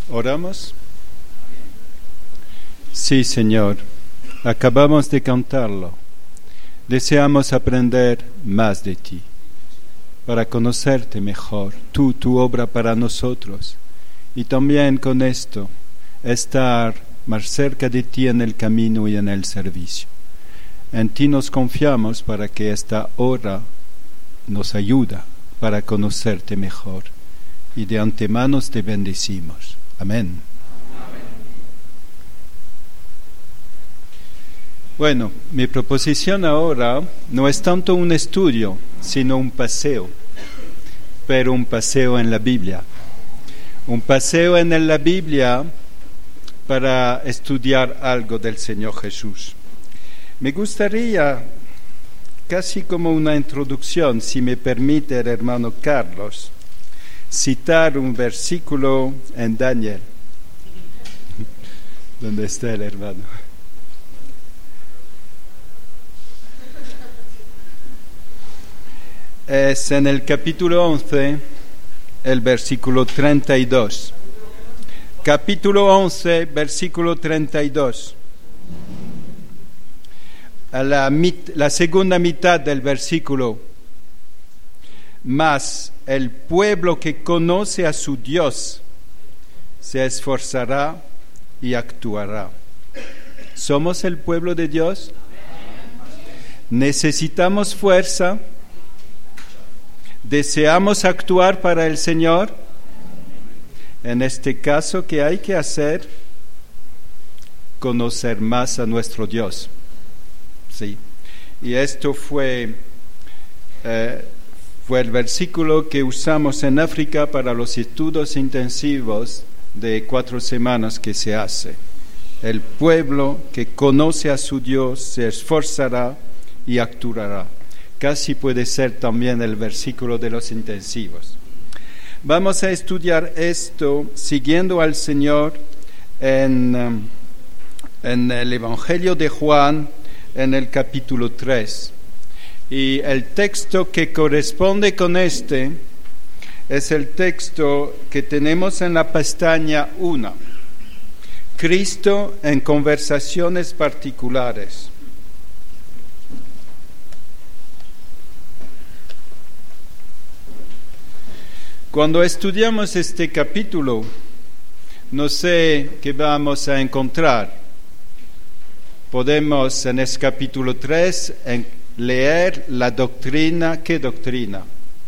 ¿Oramos? Sí, Señor, acabamos de cantarlo. Deseamos aprender más de ti, para conocerte mejor, tu obra para nosotros, y también con esto, estar más cerca de ti en el camino y en el servicio. En ti nos confiamos para que esta hora nos ayuda para conocerte mejor, y de antemano te bendecimos. Amén. Bueno, mi proposición ahora no es tanto un estudio, sino un paseo, pero un paseo en la Biblia. Un paseo en la Biblia para estudiar algo del Señor Jesús. Me gustaría, casi como una introducción, si me permite el hermano Carlos, citar un versículo en Daniel. ¿Dónde está el hermano? Es en el capítulo 11, el versículo 32. Capítulo 11, versículo 32. A la segunda mitad del versículo. Mas el pueblo que conoce a su Dios se esforzará y actuará. ¿Somos el pueblo de Dios? ¿Necesitamos fuerza? ¿Deseamos actuar para el Señor? En este caso, ¿qué hay que hacer? Conocer más a nuestro Dios. Sí. Y esto fue el versículo que usamos en África para los estudios intensivos de 4 semanas que se hace. El pueblo que conoce a su Dios se esforzará y actuará. Casi puede ser también el versículo de los intensivos. Vamos a estudiar esto siguiendo al Señor en el Evangelio de Juan, en el capítulo 3. Y el texto que corresponde con este es el texto que tenemos en la pestaña 1. Cristo en conversaciones particulares. Cuando estudiamos este capítulo, no sé qué vamos a encontrar. Podemos en el capítulo 3 leer la doctrina. ¿Qué doctrina?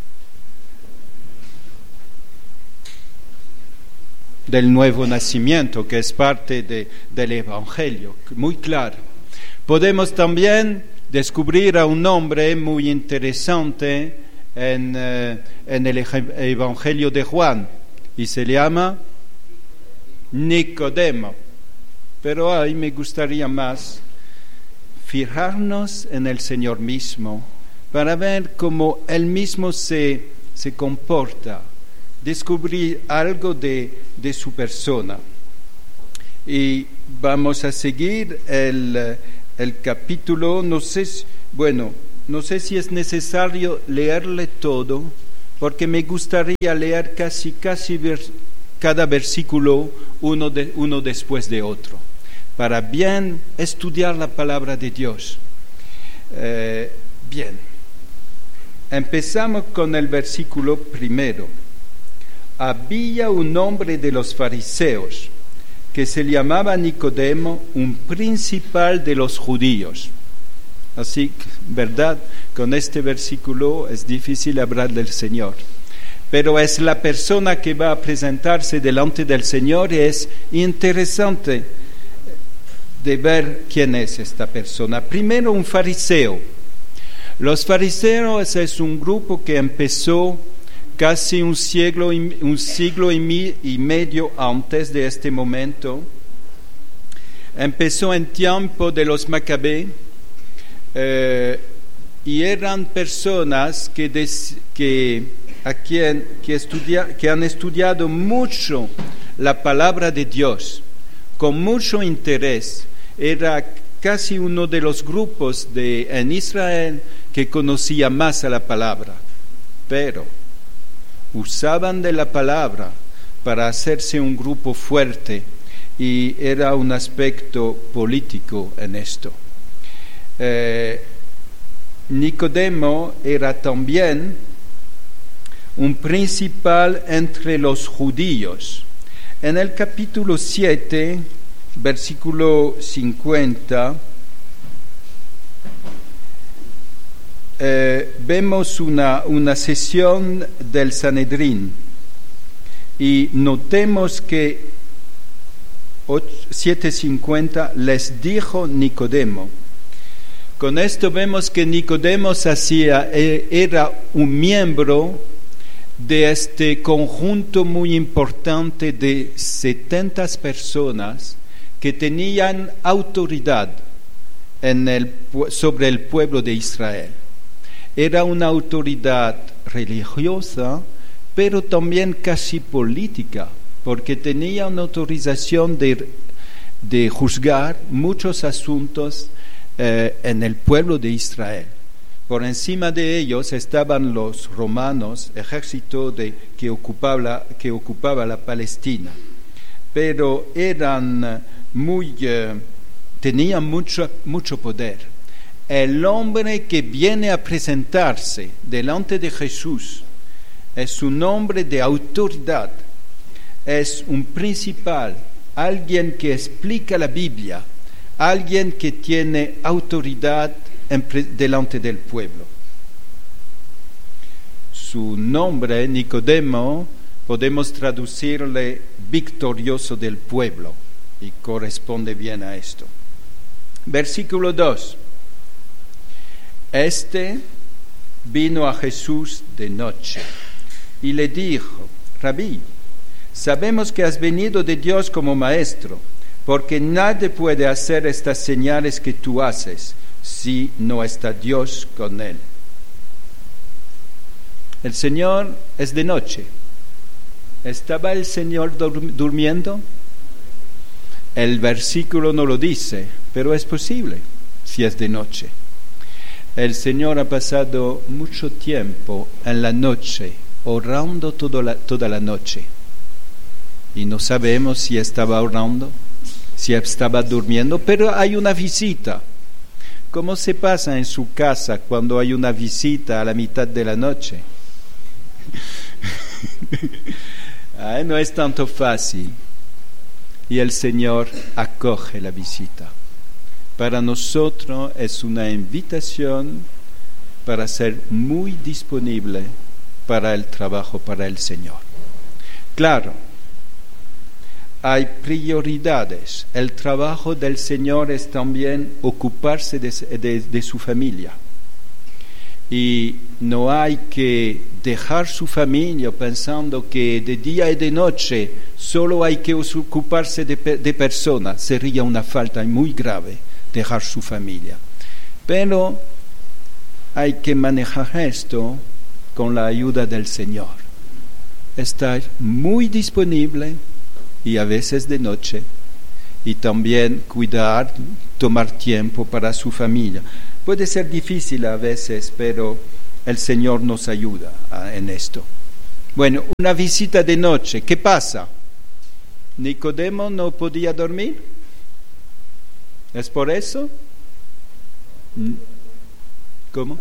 Del nuevo nacimiento, que es parte del Evangelio, muy claro. Podemos también descubrir a un hombre muy interesante en el Evangelio de Juan, y se llama Nicodemo. Pero ahí me gustaría más fijarnos en el Señor mismo para ver cómo Él mismo se comporta, descubrir algo de su persona. Y vamos a seguir el capítulo, no sé si es necesario leerle todo, porque me gustaría leer casi cada versículo uno después de otro, para bien estudiar la palabra de Dios. Bien, empezamos con el versículo primero. Había un hombre de los fariseos que se llamaba Nicodemo, un principal de los judíos. Así, ¿verdad? Con este versículo es difícil hablar del Señor. Pero es la persona que va a presentarse delante del Señor y es interesante de ver quién es esta persona. Primero, un fariseo. Los fariseos es un grupo que empezó casi un siglo y medio antes de este momento. Empezó en tiempo de los Macabeos. Y eran personas que han estudiado mucho la palabra de Dios, con mucho interés. Era casi uno de los grupos en Israel que conocía más a la palabra, pero usaban de la palabra para hacerse un grupo fuerte, y era un aspecto político en esto. Nicodemo era también un principal entre los judíos. En el capítulo 7, versículo 50, vemos una sesión del Sanedrín, y notemos que 7:50 les dijo Nicodemo. Con esto vemos que Nicodemo era un miembro de este conjunto muy importante de 70 personas que tenían autoridad sobre el pueblo de Israel. Era una autoridad religiosa, pero también casi política, porque tenía una autorización de juzgar muchos asuntos en el pueblo de Israel. Por encima de ellos estaban los romanos, ejército que ocupaba la Palestina, pero tenían mucho poder. El hombre que viene a presentarse delante de Jesús es un hombre de autoridad, es un principal, alguien que explica la Biblia, alguien que tiene autoridad delante del pueblo. Su nombre, Nicodemo, podemos traducirle victorioso del pueblo, y corresponde bien a esto. Versículo 2. Este vino a Jesús de noche y le dijo: Rabí, sabemos que has venido de Dios como maestro, porque nadie puede hacer estas señales que tú haces si no está Dios con él. El Señor es de noche. ¿Estaba el Señor durmiendo? El versículo no lo dice, pero es posible si es de noche. El Señor ha pasado mucho tiempo en la noche, orando toda la noche. Y no sabemos si estaba orando, si estaba durmiendo, pero hay una visita. ¿Cómo se pasa en su casa cuando hay una visita a la mitad de la noche? No es tanto fácil. Y el Señor acoge la visita. Para nosotros es una invitación para ser muy disponible para el trabajo para el Señor. Claro, hay prioridades. El trabajo del Señor es también ocuparse de su familia. Y no hay que dejar su familia pensando que de día y de noche solo hay que ocuparse de personas. Sería una falta muy grave dejar su familia. Pero hay que manejar esto con la ayuda del Señor. Estar muy disponible, y a veces de noche, y también cuidar, tomar tiempo para su familia. Puede ser difícil a veces, pero el Señor nos ayuda en esto. Bueno, una visita de noche, ¿qué pasa? ¿Nicodemo no podía dormir? ¿Es por eso? ¿Cómo?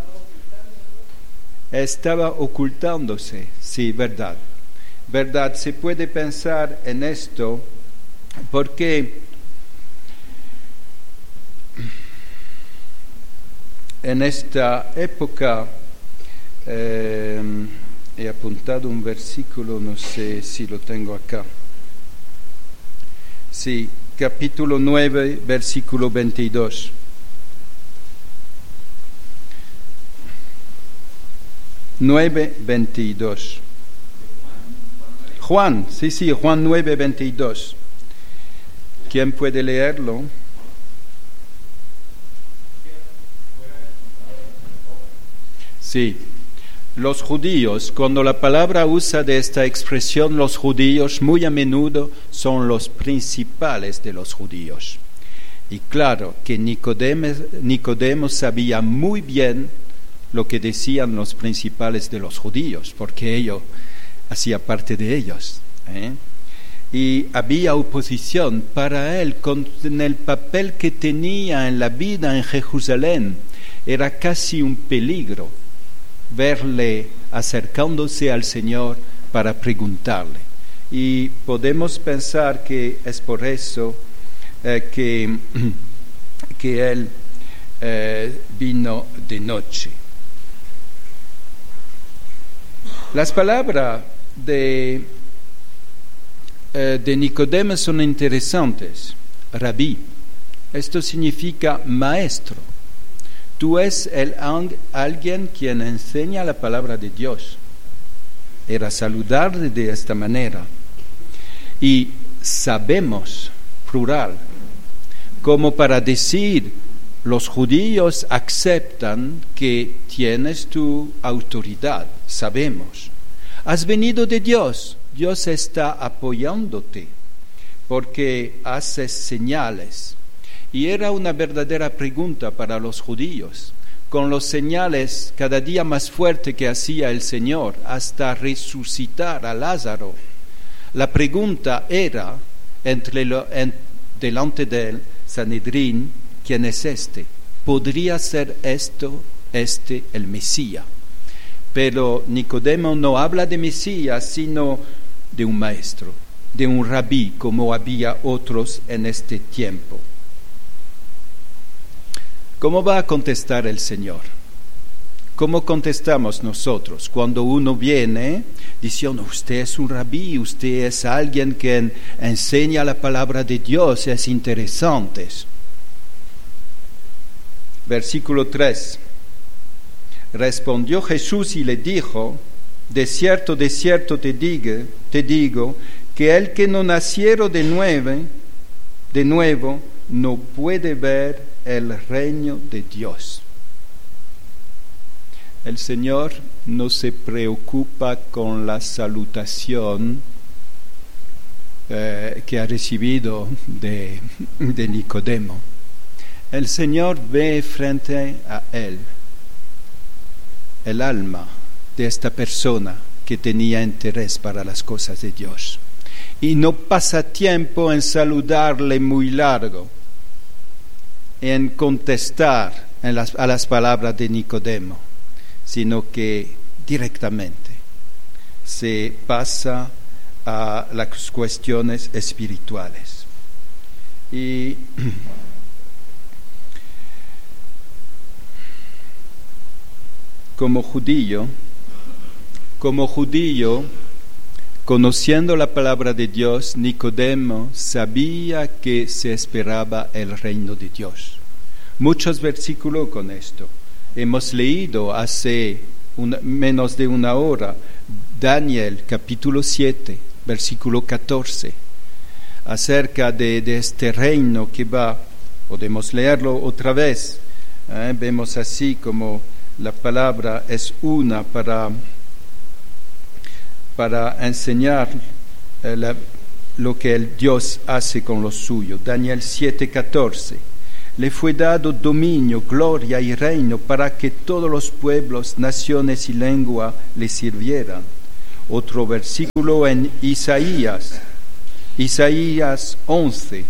Estaba ocultándose, sí, verdad. ¿Verdad? Se puede pensar en esto porque en esta época he apuntado un versículo, no sé si lo tengo acá. Sí, capítulo 9, versículo 22. Juan, Juan 9, 22. ¿Quién puede leerlo? Sí, los judíos, cuando la palabra usa de esta expresión, los judíos muy a menudo son los principales de los judíos. Y claro que Nicodemo sabía muy bien lo que decían los principales de los judíos, porque ello hacía parte de ellos. y había oposición para él con el papel que tenía en la vida en Jerusalén. Era casi un peligro verle acercándose al Señor para preguntarle. Y podemos pensar que es por eso que él vino de noche. Las palabras de Nicodemo son interesantes. Rabí, esto significa maestro. Tú es alguien quien enseña la palabra de Dios. Era saludable de esta manera. Y sabemos, plural, como para decir, los judíos aceptan que tienes tu autoridad, sabemos. Has venido de Dios, Dios está apoyándote, porque haces señales. Y era una verdadera pregunta para los judíos, con los señales cada día más fuertes que hacía el Señor hasta resucitar a Lázaro. La pregunta era, delante del Sanedrín, ¿quién es este? ¿Podría ser este el Mesías? Pero Nicodemo no habla de Mesías, sino de un maestro, de un rabí, como había otros en este tiempo. ¿Cómo va a contestar el Señor? ¿Cómo contestamos nosotros cuando uno viene diciendo, usted es un rabí, usted es alguien que enseña la palabra de Dios, es interesante? Versículo 3. Respondió Jesús y le dijo, de cierto te digo, que el que no naciera de nuevo no puede ver el reino de Dios. El Señor no se preocupa con la salutación que ha recibido de Nicodemo. El Señor ve frente a él el alma de esta persona que tenía interés para las cosas de Dios. Y no pasa tiempo en saludarle muy largo, en contestar a las palabras de Nicodemo, sino que directamente se pasa a las cuestiones espirituales. Y como judío, conociendo la palabra de Dios, Nicodemo sabía que se esperaba el reino de Dios. Muchos versículos con esto. Hemos leído hace menos de una hora Daniel capítulo 7, versículo 14, acerca de este reino que va. Podemos leerlo otra vez. Vemos así como la palabra es una para enseñar lo que el Dios hace con los suyos. Daniel 7:14. Le fue dado dominio, gloria y reino para que todos los pueblos, naciones y lengua le sirvieran. Otro versículo en Isaías 11.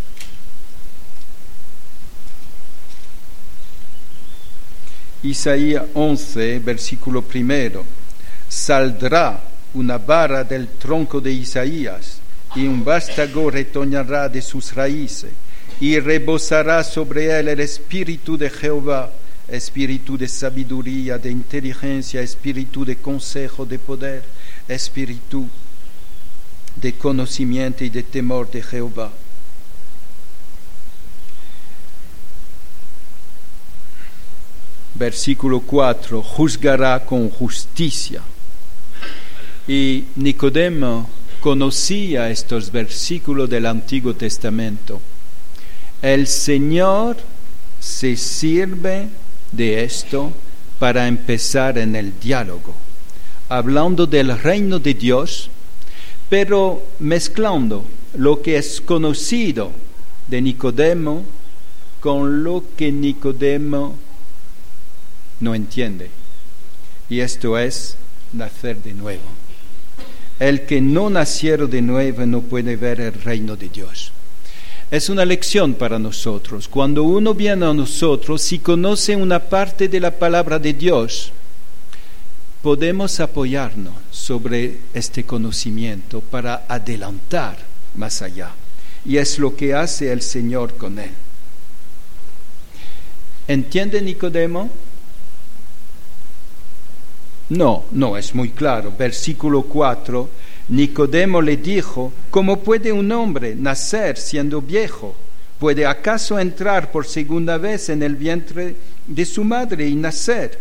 Isaías 11, versículo 1. Saldrá una vara del tronco de Isaías y un vástago retoñará de sus raíces. Y rebosará sobre él el espíritu de Jehová, espíritu de sabiduría, de inteligencia, espíritu de consejo, de poder, espíritu de conocimiento y de temor de Jehová. Versículo 4, juzgará con justicia. Y Nicodemo conocía estos versículos del Antiguo Testamento. El Señor se sirve de esto para empezar en el diálogo, hablando del reino de Dios, pero mezclando lo que es conocido de Nicodemo con lo que Nicodemo no entiende. Y esto es nacer de nuevo. El que no naciera de nuevo no puede ver el reino de Dios. Es una lección para nosotros. Cuando uno viene a nosotros, si conoce una parte de la palabra de Dios, podemos apoyarnos sobre este conocimiento para adelantar más allá. Y es lo que hace el Señor con él. ¿Entiende Nicodemo? No, es muy claro. Versículo 4, Nicodemo le dijo: ¿cómo puede un hombre nacer siendo viejo? ¿Puede acaso entrar por segunda vez en el vientre de su madre y nacer?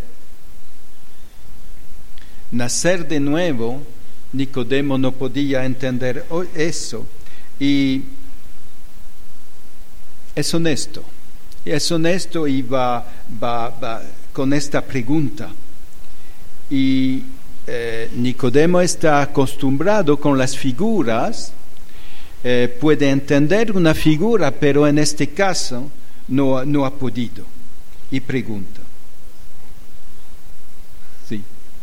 Nacer de nuevo, Nicodemo no podía entender eso. Y es honesto y va con esta pregunta. Y Nicodemo está acostumbrado con las figuras, puede entender una figura, pero en este caso no ha podido. Y pregunta. Sí.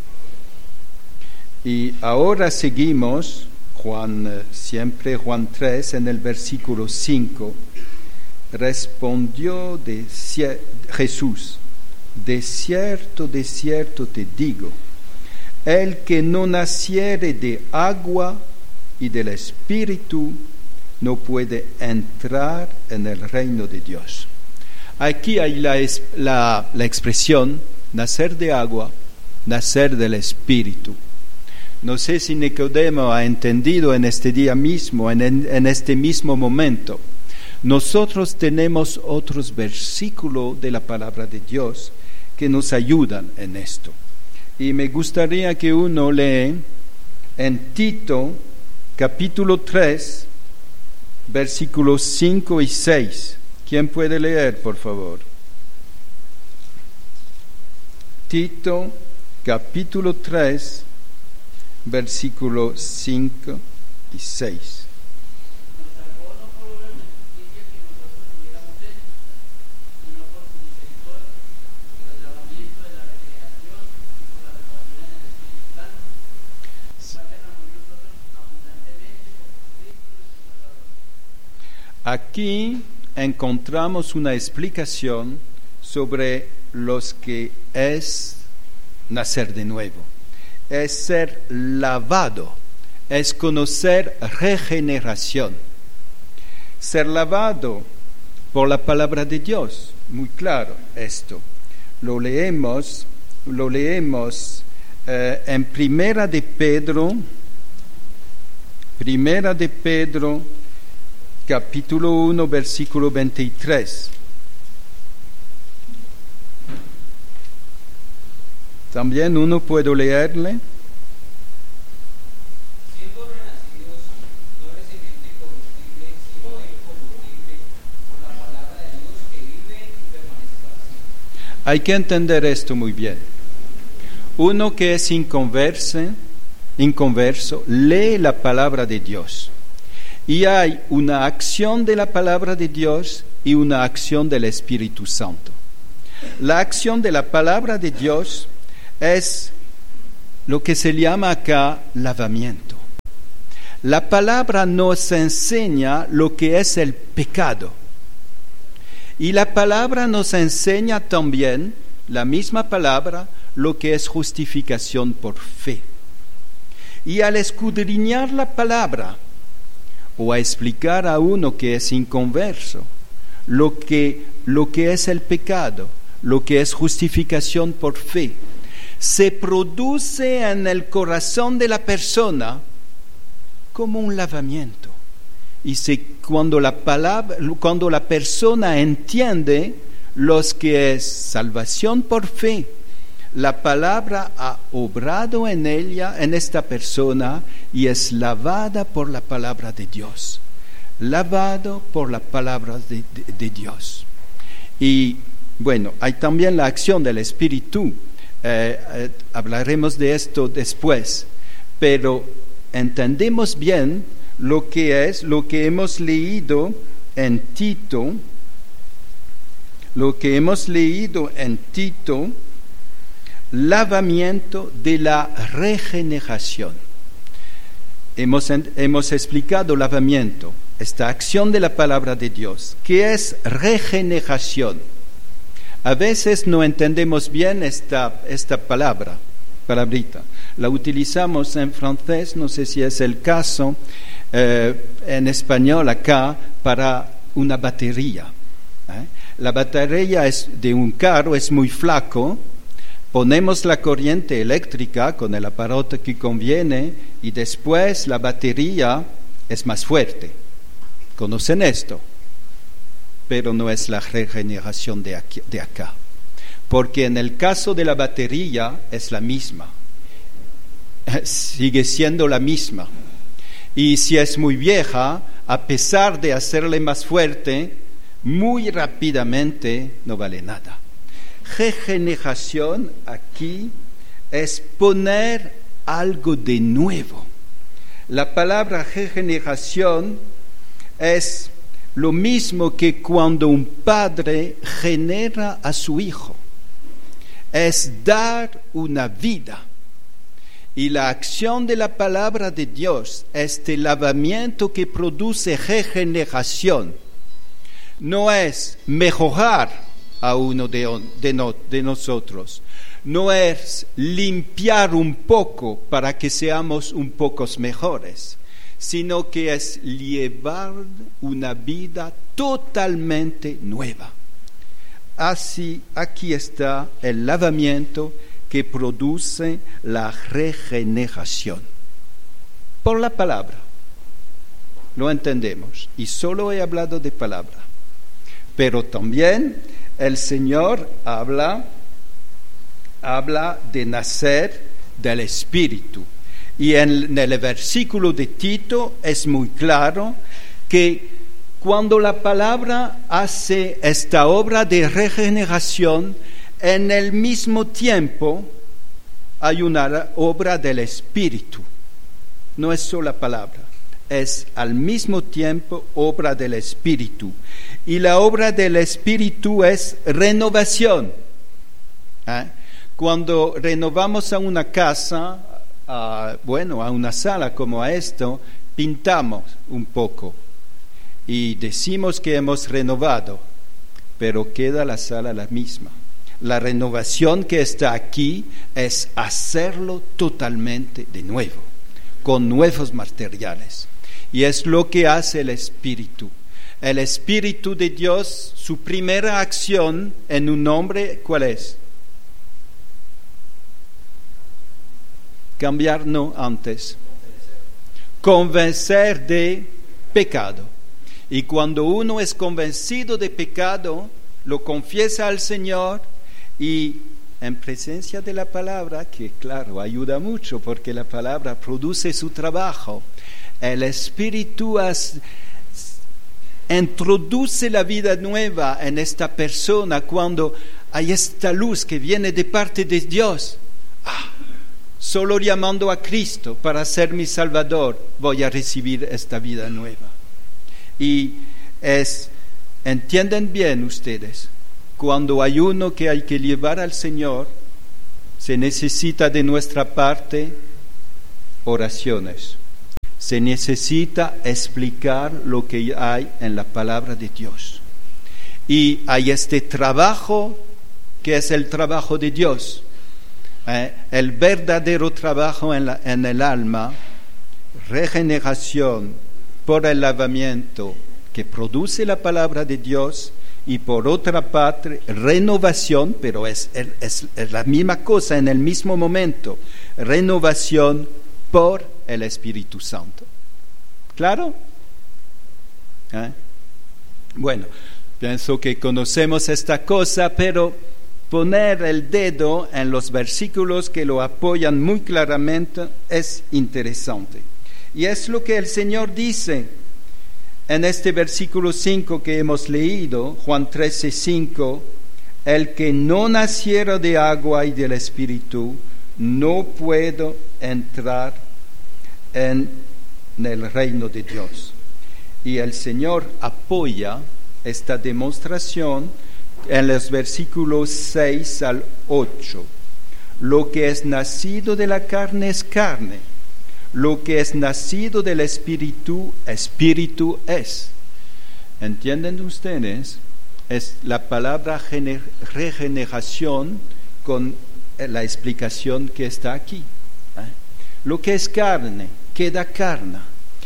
Y ahora seguimos, siempre Juan 3, en el versículo 5. Respondió Jesús: de cierto te digo, el que no naciere de agua y del Espíritu no puede entrar en el reino de Dios. Aquí hay la expresión nacer de agua, nacer del Espíritu. No sé si Nicodemo ha entendido en este día mismo, en este mismo momento. Nosotros tenemos otros versículos de la palabra de Dios que nos ayudan en esto. Y me gustaría que uno lee en Tito, capítulo 3, versículos 5 y 6. ¿Quién puede leer, por favor? Tito, capítulo 3, versículos 5 y 6. Aquí encontramos una explicación sobre los que es nacer de nuevo. Es ser lavado, es conocer regeneración. Ser lavado por la palabra de Dios, muy claro esto. Lo leemos en Primera de Pedro, capítulo 1, versículo 23. También uno puede leerle. Siendo renacidos, no de simiente corruptible, sino de incorruptible, por la palabra de Dios que vive y permanece para siempre. Hay que entender esto muy bien. Uno que es inconverso, lee la palabra de Dios. Y hay una acción de la palabra de Dios y una acción del Espíritu Santo. La acción de la palabra de Dios es lo que se llama acá lavamiento. La palabra nos enseña lo que es el pecado. Y la palabra nos enseña también, la misma palabra, lo que es justificación por fe. Y al escudriñar la palabra, o a explicar a uno que es inconverso lo que es el pecado, lo que es justificación por fe, se produce en el corazón de la persona como un lavamiento. Y cuando la persona entiende lo que es salvación por fe, la palabra ha obrado en ella, en esta persona, y es lavada por la palabra de Dios. Lavado por la palabra de Dios. Y bueno, hay también la acción del Espíritu. Hablaremos de esto después. Pero entendemos bien lo que hemos leído en Tito. Lo que hemos leído en Tito, lavamiento de la regeneración. hemos explicado lavamiento, esta acción de la palabra de Dios, que es regeneración. A veces no entendemos bien esta palabrita. La utilizamos en francés, no sé si es el caso, en español acá, para una batería. La batería de un carro es muy flaco, ponemos la corriente eléctrica con el aparato que conviene y después la batería es más fuerte. ¿Conocen esto? Pero no es la regeneración de acá. Porque en el caso de la batería es la misma. Sigue siendo la misma. Y si es muy vieja, a pesar de hacerle más fuerte, muy rápidamente no vale nada. Regeneración aquí es poner algo de nuevo. La palabra regeneración es lo mismo que cuando un padre genera a su hijo. Es dar una vida. Y la acción de la palabra de Dios, este lavamiento que produce regeneración, no es mejorar a uno de nosotros, no es limpiar un poco para que seamos un poco mejores, sino que es llevar una vida totalmente nueva. Así, aquí está el lavamiento que produce la regeneración. Por la palabra, lo entendemos, y solo he hablado de palabra. Pero también el Señor habla de nacer del Espíritu. Y en el versículo de Tito es muy claro que cuando la palabra hace esta obra de regeneración, en el mismo tiempo hay una obra del Espíritu. No es solo la palabra, es al mismo tiempo obra del Espíritu. Y la obra del Espíritu es renovación. Cuando renovamos a una casa, a una sala como a esto, pintamos un poco y decimos que hemos renovado, pero queda la sala la misma. La renovación que está aquí es hacerlo totalmente de nuevo, con nuevos materiales. Y es lo que hace el Espíritu. El Espíritu de Dios, su primera acción en un hombre, ¿cuál es? Cambiar, no, antes. Convencer de pecado. Y cuando uno es convencido de pecado, lo confiesa al Señor y en presencia de la palabra, que claro, ayuda mucho porque la palabra produce su trabajo, el Espíritu introduce la vida nueva en esta persona cuando hay esta luz que viene de parte de Dios. Solo llamando a Cristo para ser mi Salvador, voy a recibir esta vida nueva. Y entienden bien ustedes, cuando hay uno que hay que llevar al Señor, se necesita de nuestra parte oraciones. Se necesita explicar lo que hay en la palabra de Dios. Y hay este trabajo que es el trabajo de Dios. El verdadero trabajo en el alma, regeneración por el lavamiento que produce la palabra de Dios, y por otra parte renovación, pero es la misma cosa en el mismo momento, renovación por el Espíritu Santo. ¿Claro? Bueno, pienso que conocemos esta cosa, pero poner el dedo en los versículos que lo apoyan muy claramente es interesante. Y es lo que el Señor dice en este versículo 5 que hemos leído, Juan 13:5, el que no naciera de agua y del Espíritu no puede entrar en el reino de Dios. Y el Señor apoya esta demostración en los versículos 6 al 8. Lo que es nacido de la carne es carne, Lo que es nacido del Espíritu, Espíritu es. ¿Entienden ustedes? Es la palabra regeneración con la explicación que está aquí. Lo que es carne, queda carne,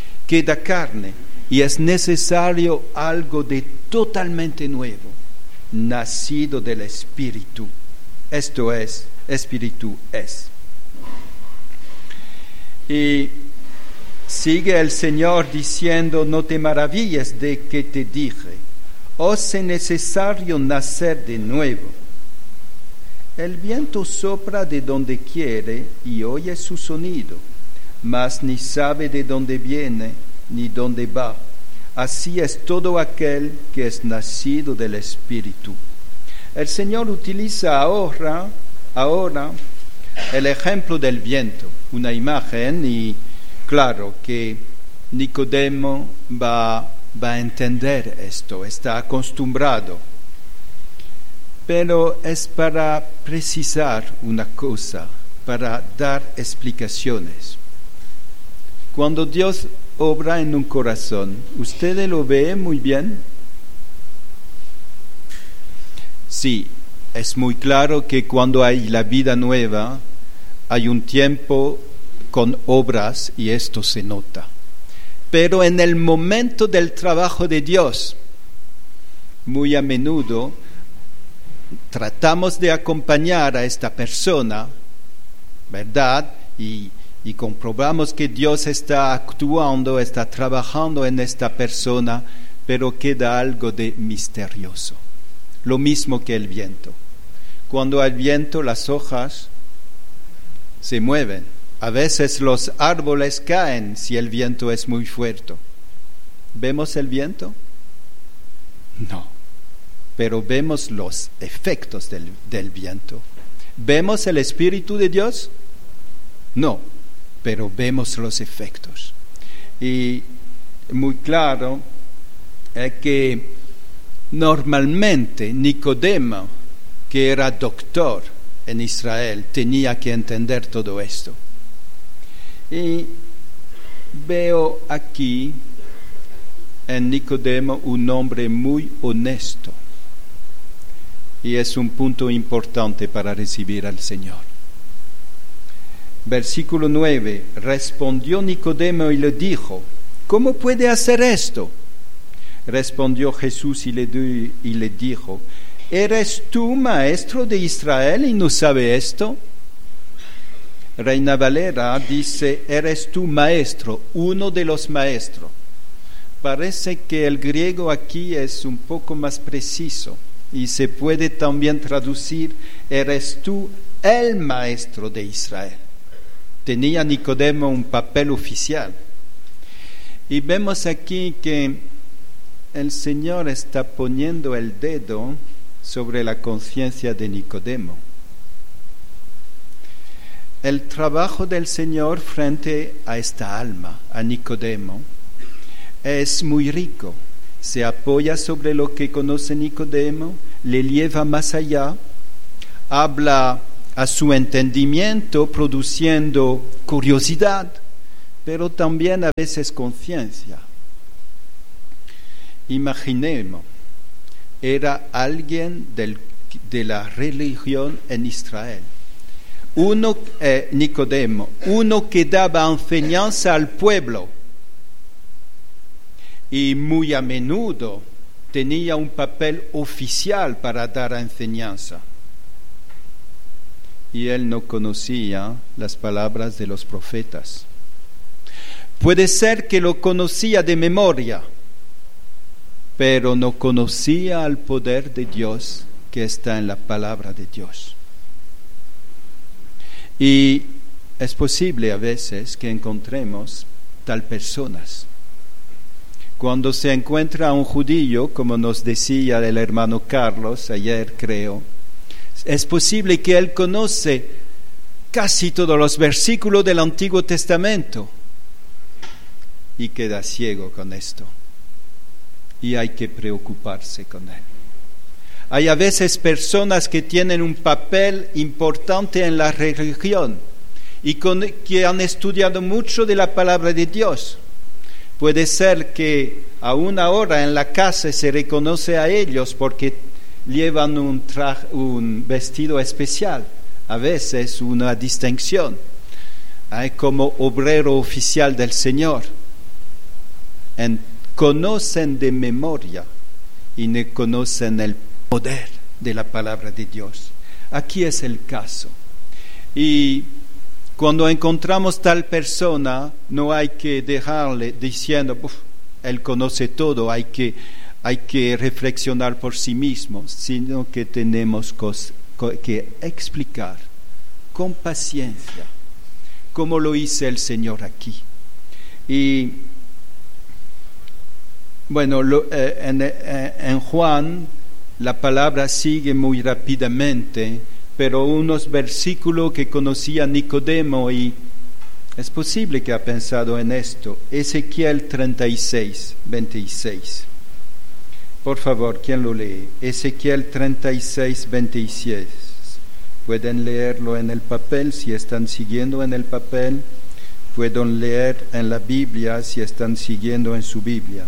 y es necesario algo de totalmente nuevo, nacido del Espíritu. Esto es, Espíritu es. Y sigue el Señor diciendo, no te maravilles de que te dije, os es necesario nacer de nuevo. El viento sopla de donde quiere y oye su sonido, mas ni sabe de dónde viene ni dónde va. Así es todo aquel que es nacido del Espíritu. El Señor utiliza ahora el ejemplo del viento, una imagen, y claro que Nicodemo va a entender esto, está acostumbrado. Pero es para precisar una cosa, para dar explicaciones. Cuando Dios obra en un corazón, ¿usted lo ve muy bien? Sí, es muy claro que cuando hay la vida nueva, hay un tiempo con obras y esto se nota. Pero en el momento del trabajo de Dios, muy a menudo tratamos de acompañar a esta persona, ¿verdad? Y comprobamos que Dios está actuando, está trabajando en esta persona, pero queda algo de misterioso. Lo mismo que el viento. Cuando hay viento, las hojas se mueven. A veces los árboles caen si el viento es muy fuerte. ¿Vemos el viento? No. Pero vemos los efectos del viento. ¿Vemos el Espíritu de Dios? No, pero vemos los efectos. Y muy claro es que normalmente Nicodemo, que era doctor en Israel, tenía que entender todo esto. Y veo aquí en Nicodemo un hombre muy honesto. Y es un punto importante para recibir al Señor. Versículo 9. Respondió Nicodemo y le dijo, ¿cómo puede hacer esto? Respondió Jesús y le dijo, ¿eres tú maestro de Israel y no sabes esto? Reina Valera dice, ¿eres tú maestro, uno de los maestros? Parece que el griego aquí es un poco más preciso. Y se puede también traducir, eres tú el maestro de Israel. Tenía Nicodemo un papel oficial. Y vemos aquí que el Señor está poniendo el dedo sobre la conciencia de Nicodemo. El trabajo del Señor frente a esta alma, a Nicodemo, es muy rico. Se apoya sobre lo que conoce Nicodemo, le lleva más allá, habla a su entendimiento produciendo curiosidad, pero también a veces conciencia. Imaginemos, era alguien de la religión en Israel. Nicodemo, uno que daba enseñanza al pueblo, y muy a menudo tenía un papel oficial para dar enseñanza. Y él no conocía las palabras de los profetas. Puede ser que lo conocía de memoria, pero no conocía el poder de Dios que está en la palabra de Dios. Y es posible a veces que encontremos tal personas. Cuando se encuentra a un judío, como nos decía el hermano Carlos ayer, creo, es posible que él conoce casi todos los versículos del Antiguo Testamento y queda ciego con esto. Y hay que preocuparse con él. Hay a veces personas que tienen un papel importante en la religión y que han estudiado mucho de la palabra de Dios. Puede ser que aún ahora en la casa se reconoce a ellos porque llevan un vestido especial, a veces una distinción, como obrero oficial del Señor. Conocen de memoria y no conocen el poder de la palabra de Dios. Aquí es el caso. Y cuando encontramos tal persona, no hay que dejarle diciendo, él conoce todo, hay que reflexionar por sí mismo, sino que tenemos que explicar con paciencia, como lo hizo el Señor aquí. Y bueno, en Juan la palabra sigue muy rápidamente, pero unos versículos que conocía Nicodemo, y es posible que ha pensado en esto. Ezequiel 36, 26. Por favor, ¿quién lo lee? Ezequiel 36, 26. Pueden leerlo en el papel si están siguiendo en el papel. Pueden leer en la Biblia si están siguiendo en su Biblia.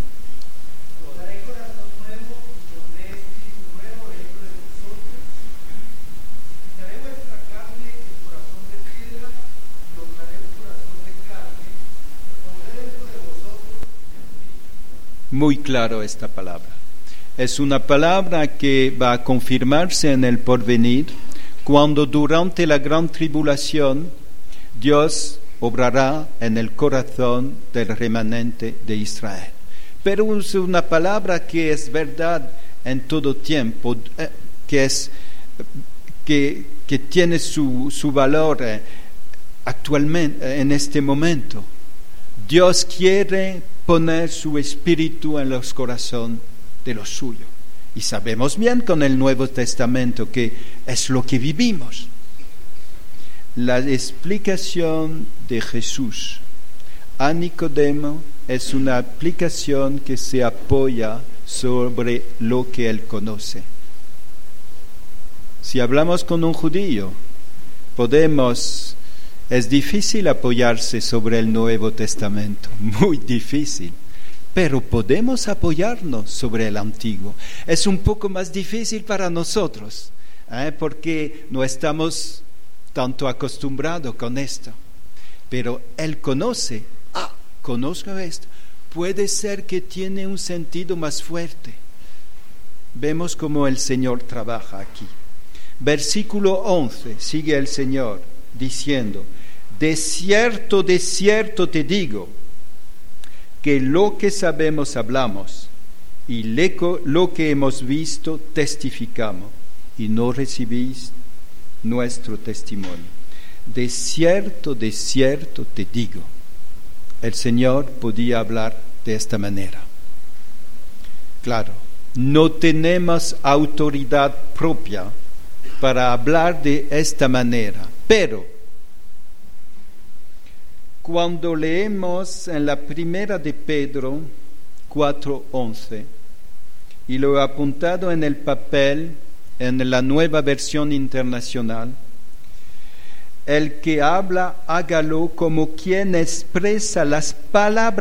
Muy claro esta palabra. Es una palabra que va a confirmarse en el porvenir, cuando durante la gran tribulación Dios obrará en el corazón del remanente de Israel. Pero es una palabra que es verdad en todo tiempo, que tiene su valor actualmente, en este momento. Dios quiere poner su espíritu en los corazones de los suyos. Y sabemos bien con el Nuevo Testamento que es lo que vivimos. La explicación de Jesús a Nicodemo es una explicación que se apoya sobre lo que él conoce. Si hablamos con un judío, es difícil apoyarse sobre el Nuevo Testamento, muy difícil, pero podemos apoyarnos sobre el Antiguo. Es un poco más difícil para nosotros, porque no estamos tanto acostumbrados con esto, pero él conoce, conozco esto, puede ser que tiene un sentido más fuerte. Vemos cómo el Señor trabaja aquí. Versículo 11, sigue el Señor diciendo: de cierto te digo, que lo que sabemos hablamos, y lo que hemos visto testificamos, y no recibís nuestro testimonio. De cierto te digo. El Señor podía hablar de esta manera. Claro, no tenemos autoridad propia para hablar de esta manera, pero cuando leemos en la primera de Pedro 4:11, y lo he apuntado en el papel, en la Nueva Versión Internacional, el que habla, hágalo como quien expresa las palabras